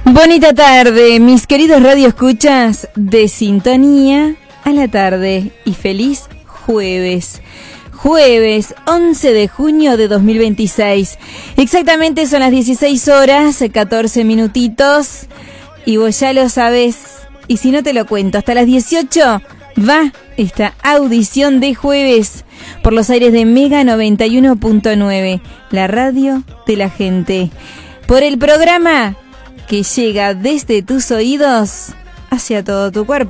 Bonita tarde, mis queridos radioescuchas de Sintonía a la Tarde y feliz jueves. Jueves 11 de junio de 2026. Exactamente son las 16 horas, 14 minutitos. Y vos ya lo sabés. Y si no te lo cuento, hasta las 18 va esta audición de jueves por los aires de Mega 91.9, la radio de la gente. Por el programa que llega desde tus oídos hacia todo tu cuerpo.